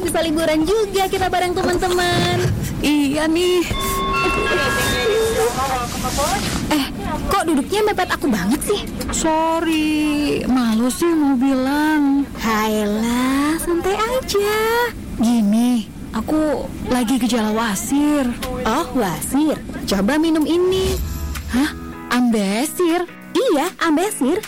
bisa liburan juga kita bareng teman-teman. Iya nih. Kok duduknya mepet aku banget sih? Sorry, malu sih mau bilang. Hayalah, santai aja. Gini, aku lagi gejala wasir. Oh, wasir. Coba minum ini. Hah? Ambesir? Iya, Ambesir.